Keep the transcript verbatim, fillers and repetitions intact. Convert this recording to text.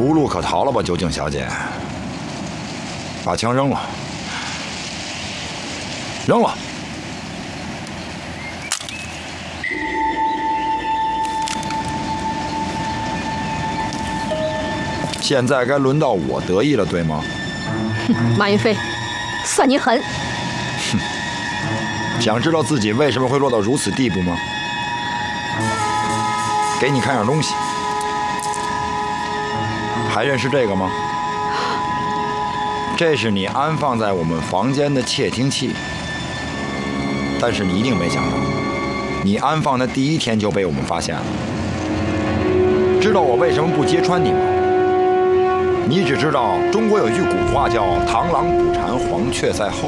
无路可逃了吧，酒井小姐？把枪扔了，扔了。现在该轮到我得意了，对吗？ 马云飞，算你狠！ 哼，想知道自己为什么会落到如此地步吗？给你看样东西，还认识这个吗？这是你安放在我们房间的窃听器，但是你一定没想到，你安放的第一天就被我们发现了。知道我为什么不揭穿你吗？你只知道中国有一句古话叫“螳螂捕蝉，黄雀在后”。